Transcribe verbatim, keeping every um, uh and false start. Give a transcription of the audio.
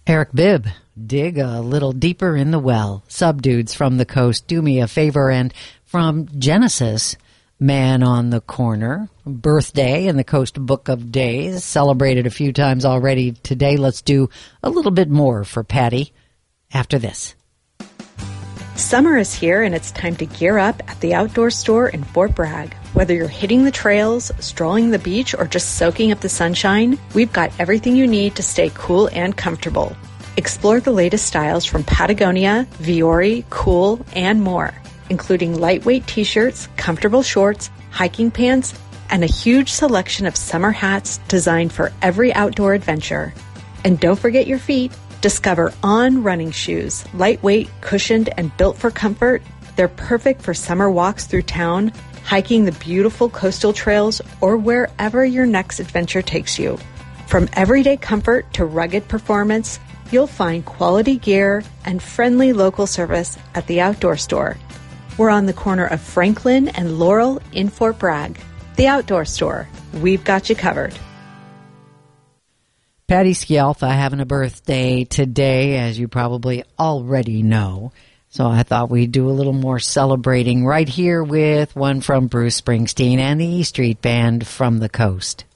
Eric Bibb, dig a little deeper in the well. Subdudes from the coast, do me a favor. And from Genesis, Man on the Corner, birthday in the Coast Book of Days, celebrated a few times already today. Let's do a little bit more for Patty after this. Summer is here, and it's time to gear up at the Outdoor Store in Fort Bragg. Whether you're hitting the trails, strolling the beach, or just soaking up the sunshine, we've got everything you need to stay cool and comfortable. Explore the latest styles from Patagonia, Viore, Cool, and more, including lightweight t-shirts, comfortable shorts, hiking pants, and a huge selection of summer hats designed for every outdoor adventure. And don't forget your feet. Discover On running shoes, lightweight, cushioned, and built for comfort. They're perfect for summer walks through town, hiking the beautiful coastal trails, or wherever your next adventure takes you. From everyday comfort to rugged performance, you'll find quality gear and friendly local service at the Outdoor Store. We're on the corner of Franklin and Laurel in Fort Bragg. The Outdoor Store. We've got you covered. Patty Scialfa having a birthday today, as you probably already know. So I thought we'd do a little more celebrating right here with one from Bruce Springsteen and the E Street Band from the coast.